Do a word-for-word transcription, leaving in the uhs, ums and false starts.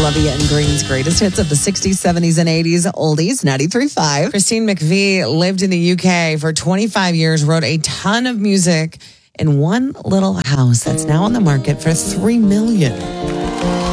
Olivia and Green's greatest hits of the sixties, seventies, and eighties. Oldies, ninety-three point five. Christine McVie lived in the U K for twenty-five years, wrote a ton of music in one little house that's now on the market for three million dollars.